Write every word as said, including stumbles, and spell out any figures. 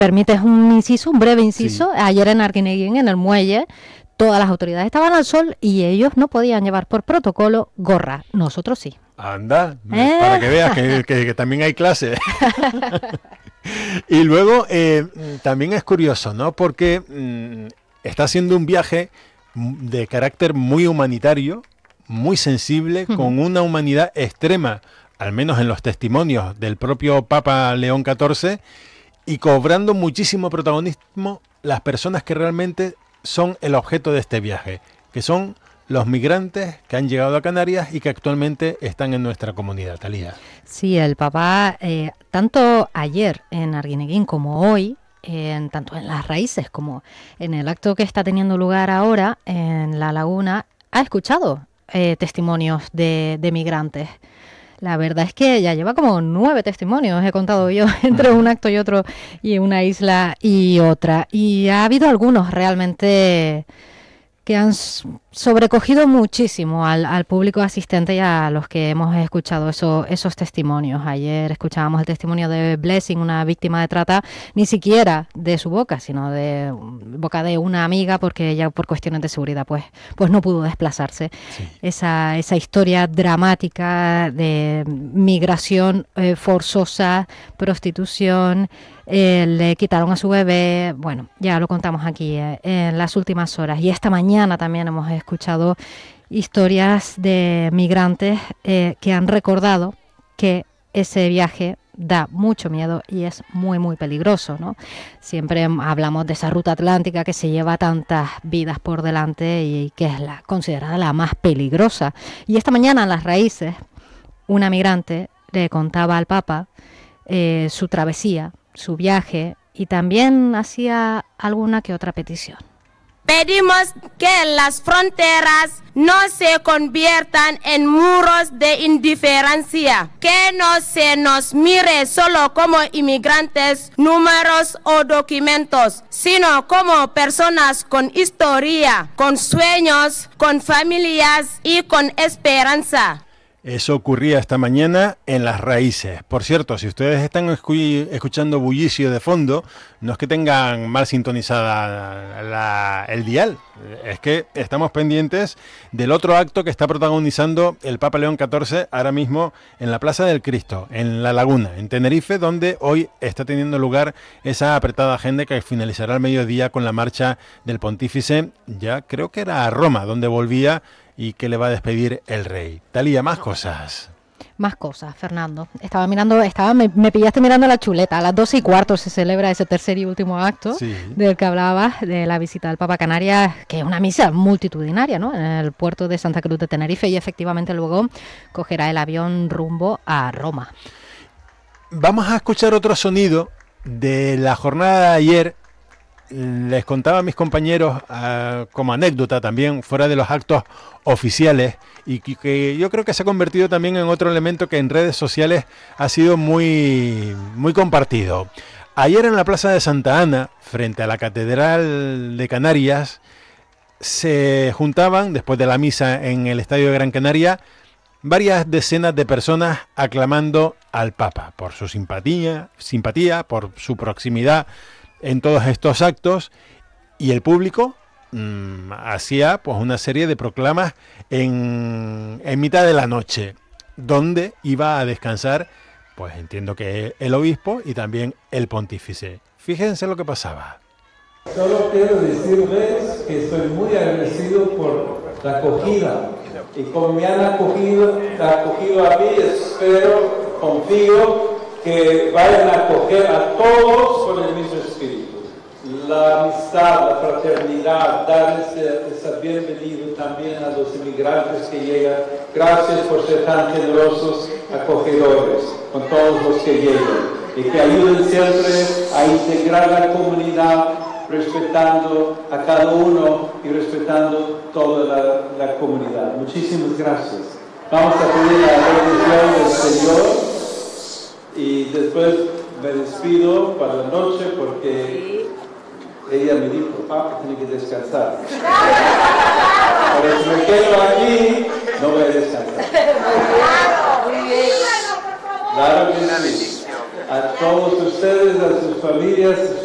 permites un inciso, un breve inciso, Sí. ayer en Arguineguín, en el muelle, todas las autoridades estaban al sol y ellos no podían llevar por protocolo gorra. Nosotros sí. Anda, ¿Eh? para que veas que, que- que también hay clase. Y luego eh, también es curioso, ¿no? Porque mm, está haciendo un viaje mm, de carácter muy humanitario, muy sensible, Ujú. con una humanidad extrema, al menos en los testimonios del propio Papa León catorce, y cobrando muchísimo protagonismo las personas que realmente son el objeto de este viaje, que son los migrantes que han llegado a Canarias y que actualmente están en nuestra comunidad, Talía. Sí, el Papa, eh, tanto ayer en Arguineguín como hoy, en, tanto en Las Raíces como en el acto que está teniendo lugar ahora en La Laguna, ha escuchado eh, testimonios de, de migrantes. La verdad es que ya lleva como nueve testimonios, he contado yo, entre un acto y otro, y una isla y otra. Y ha habido algunos realmente que han s- sobrecogido muchísimo al, al público asistente y a los que hemos escuchado eso- esos testimonios. Ayer escuchábamos el testimonio de Blessing, una víctima de trata, ni siquiera de su boca, sino de mm, boca de una amiga, porque ella por cuestiones de seguridad pues, pues no pudo desplazarse. Sí. Esa, esa historia dramática de migración eh, forzosa, prostitución, eh, le quitaron a su bebé, bueno, ya lo contamos aquí eh, en las últimas horas. Y esta mañana también hemos escuchado historias de migrantes eh, que han recordado que ese viaje da mucho miedo y es muy muy peligroso, ¿no? Siempre hablamos de esa ruta atlántica que se lleva tantas vidas por delante y que es la considerada la más peligrosa. Y esta mañana en Las Raíces, una migrante le contaba al Papa eh, su travesía, su viaje, y también hacía alguna que otra petición. Pedimos que las fronteras no se conviertan en muros de indiferencia, que no se nos mire solo como inmigrantes, números o documentos, sino como personas con historia, con sueños, con familias y con esperanza. Eso ocurría esta mañana en Las Raíces. Por cierto, si ustedes están escu- escuchando bullicio de fondo, no es que tengan mal sintonizada la- el dial, es que estamos pendientes del otro acto que está protagonizando el Papa León catorce ahora mismo en la Plaza del Cristo, en La Laguna, en Tenerife, donde hoy está teniendo lugar esa apretada agenda que finalizará al mediodía con la marcha del pontífice, ya creo que era a Roma, donde volvía y que le va a despedir el rey. Talía, más cosas. Más cosas, Fernando. Estaba mirando, estaba, me, me pillaste mirando la chuleta. A las doce y cuarto se celebra ese tercer y último acto Sí. del que hablabas, de la visita del Papa a Canarias, que es una misa multitudinaria, ¿no? En el puerto de Santa Cruz de Tenerife, y efectivamente luego cogerá el avión rumbo a Roma. Vamos a escuchar otro sonido de la jornada de ayer. Les contaba a mis compañeros uh, como anécdota también, fuera de los actos oficiales, y que, que yo creo que se ha convertido también en otro elemento que en redes sociales ha sido muy, muy compartido. Ayer en la Plaza de Santa Ana, frente a la Catedral de Canarias, se juntaban, después de la misa en el Estadio de Gran Canaria, varias decenas de personas aclamando al Papa por su simpatía, simpatía, por su proximidad en todos estos actos, y el público mmm, hacía pues una serie de proclamas en, en mitad de la noche, donde iba a descansar, pues entiendo que el obispo y también el pontífice. Fíjense lo que pasaba. Solo quiero decirles que estoy muy agradecido por la acogida, y como me han acogido, acogido a mí, espero, confío que vayan a acoger a todos con el mismo espíritu. La amistad, la fraternidad, dar ese, ese bienvenido también a los inmigrantes que llegan. Gracias por ser tan generosos, acogedores con todos los que llegan, y que ayuden siempre a integrar la comunidad, respetando a cada uno y respetando toda la, la comunidad. Muchísimas gracias. Vamos a pedir la bendición del Señor. Y después me despido para la noche porque ella me dijo, papá, que tiene que descansar. Pero si me quedo aquí, no voy a descansar. Claro que sí. A todos ustedes, a sus familias,